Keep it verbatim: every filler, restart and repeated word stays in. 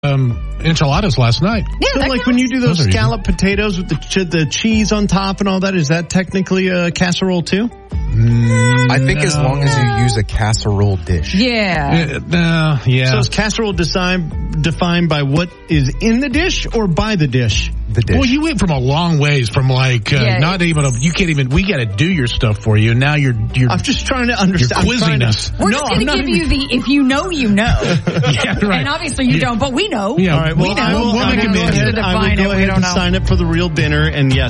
um, enchiladas last night. Yeah, so, like counts. when you do those, Those are scallop potatoes with the ch- the cheese on top and all that, is that technically a casserole too? I think as long as you use a casserole dish. Yeah. Uh, no, yeah. So is casserole design, defined by what is in the dish or by the dish? The dish. Well, you went from a long ways from like, uh, Yeah. not even a, you can't even, we got to do your stuff for you. Now you're, you're, I'm just trying to understand. You're quizzing us. We're no, just going I'm to not give even- you the, if you know, you know. yeah, right. And obviously you Yeah. don't, but we know. Yeah. All right, well, we know. I will, We'll I make will a go menu. ahead, I will Define go it, we ahead don't and know. sign up for the real dinner, and yes,